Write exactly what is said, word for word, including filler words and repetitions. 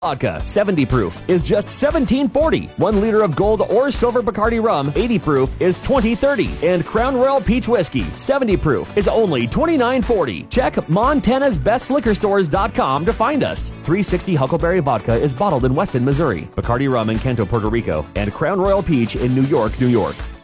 Vodka, seventy proof, is just seventeen forty. One liter of gold or silver Bacardi rum, eighty proof, is twenty thirty. And Crown Royal Peach Whiskey, seventy proof, is only twenty-nine forty. Check Montana's Best Liquor Stores dot com to find us. three sixty Huckleberry Vodka is bottled in Weston, Missouri. Bacardi rum in Canto, Puerto Rico. And Crown Royal Peach in New York, New York.